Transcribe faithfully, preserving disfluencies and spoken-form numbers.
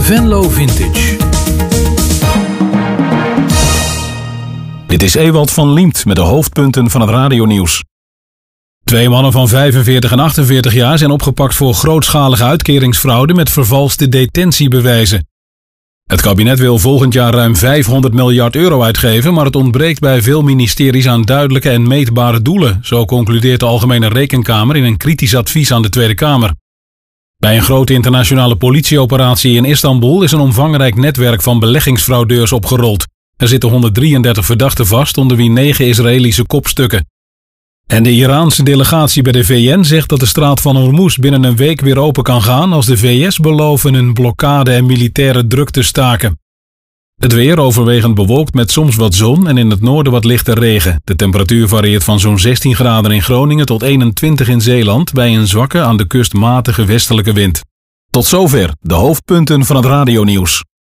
Venlo Vintage. Dit is Ewald van Liemt met de hoofdpunten van het radionieuws. Twee mannen van vijfenveertig en achtenveertig jaar zijn opgepakt voor grootschalige uitkeringsfraude met vervalste detentiebewijzen. Het kabinet wil volgend jaar ruim vijfhonderd miljard euro uitgeven, maar het ontbreekt bij veel ministeries aan duidelijke en meetbare doelen, zo concludeert de Algemene Rekenkamer in een kritisch advies aan de Tweede Kamer. Bij een grote internationale politieoperatie in Istanbul is een omvangrijk netwerk van beleggingsfraudeurs opgerold. Er zitten honderddrieëndertig verdachten vast, onder wie negen Israëlische kopstukken. En de Iraanse delegatie bij de V N zegt dat de straat van Hormuz binnen een week weer open kan gaan als de V S beloven een blokkade en militaire druk te staken. Het weer overwegend bewolkt met soms wat zon en in het noorden wat lichte regen. De temperatuur varieert van zo'n zestien graden in Groningen tot eenentwintig in Zeeland bij een zwakke aan de kust matige westelijke wind. Tot zover de hoofdpunten van het radionieuws.